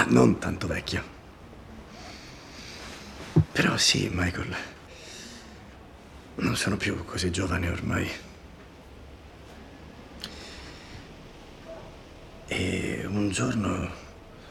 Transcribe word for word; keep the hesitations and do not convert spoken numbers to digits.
Ma non tanto vecchio. Però sì, Michael. Non sono più così giovane ormai. E un giorno